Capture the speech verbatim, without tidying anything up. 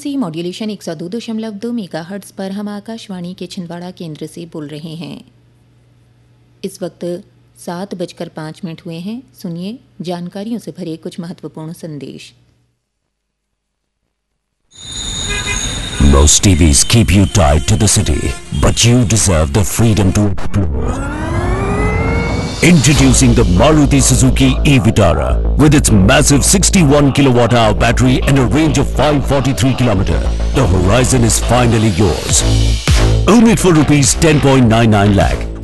Frequency modulation एक सौ दो दशमलव दो मेगाहर्ट्ज़ पर हम आकाशवाणी के छिंदवाड़ा केंद्र से बोल रहे हैं। इस वक्त सात बजकर पाँच मिनट हुए हैं। सुनिए जानकारियों से भरे कुछ महत्वपूर्ण संदेश। Most T Vs keep you tied to the city, but you deserve the freedom to explore. Introducing the Maruti Suzuki e-Vitara with its massive sixty-one kilowatt hour battery and a range of five hundred forty-three kilometers. The horizon is finally yours. Own it for rupees ten point nine nine lakh.